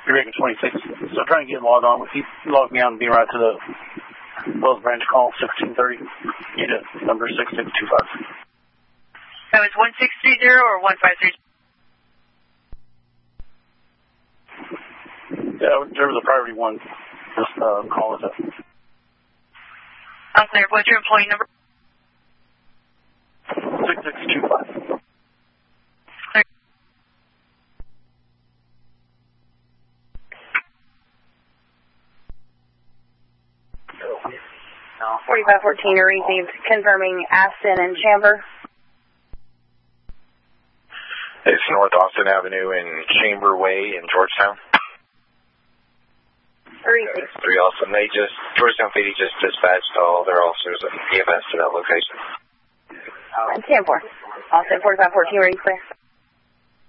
You're making 26. So trying to get logged on. If you log me on, be right to the Wells Branch call, 1630. Unit number 6625. That was 1630 or 153? Yeah, there was a priority one. Just call us up. I'm clear. What's your employee number? 6625. Clear. 4514 received, confirming Aston and Chamber. It's North Austin Avenue and Chamber Way in Georgetown. Received. 3 Austin. Georgetown PD just dispatched all their officers and EMS to that location. 10-4. Austin 4514 ready, clear.